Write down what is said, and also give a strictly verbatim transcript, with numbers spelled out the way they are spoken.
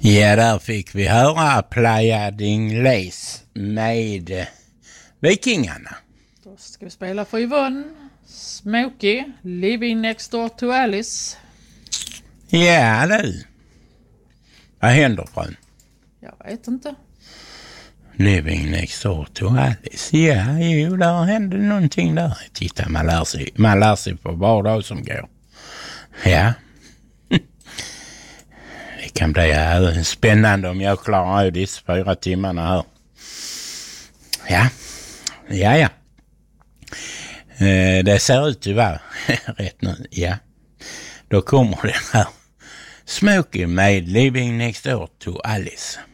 Ja, där fick vi höra Playa d'Ingles med Vikingarna. Då ska vi spela för Yvonne, Smokey, Living Next Door to Alice. Ja, du. Vad händer, frun? Jag vet inte. Living Next Door to Alice. Ja, jo, där hände någonting där. Titta, man lär sig, man lär sig på var dag som går. Ja. Det kan bli äh, spännande om jag klarar av dessa fyra timmarna här. Ja, ja, ja. Eh, det ser ut att vara rätt nu, ja. Då kommer den här Smokey med Living Next Door to Alice.